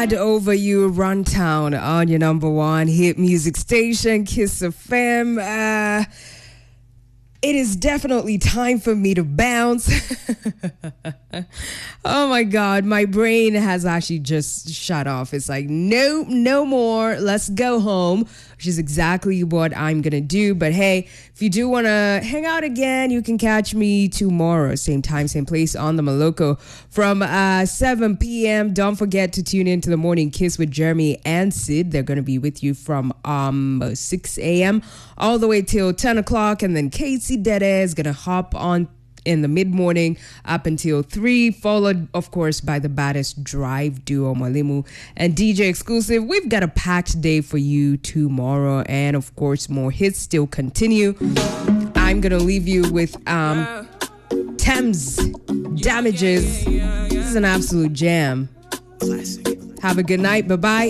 God Over You Runtown on your number one hit music station, Kiss FM. It is definitely time for me to bounce. Oh my God, my brain has actually just shut off. It's like, nope, no more. Let's go home, which is exactly what I'm going to do. But hey, if you do want to hang out again, you can catch me tomorrow, same time, same place on the Moloko from 7 p.m. Don't forget to tune in to the Morning Kiss with Jeremy and Sid. They're going to be with you from 6 a.m. all the way till 10 o'clock. And then Casey Dede is going to hop on in the mid-morning up until 3, followed, of course, by the baddest drive duo, Malimu and DJ Exclusive. We've got a packed day for you tomorrow, and, of course, more hits still continue. I'm going to leave you with Thames Damages. This is an absolute jam. Have a good night. Bye-bye.